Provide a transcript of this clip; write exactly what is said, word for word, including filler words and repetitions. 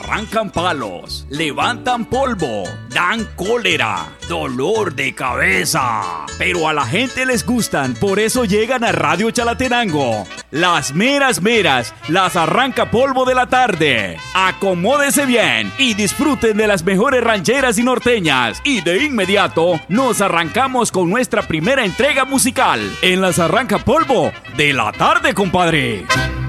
arrancan palos, levantan polvo, dan cólera, dolor de cabeza. Pero a la gente les gustan, por eso llegan a Radio Chalatenango. Las meras meras, las arranca polvo de la tarde. Acomódese bien y disfruten de las mejores rancheras y norteñas. Y de inmediato nos arrancamos con nuestra primera entrega musical en las arranca polvo de la tarde, compadre.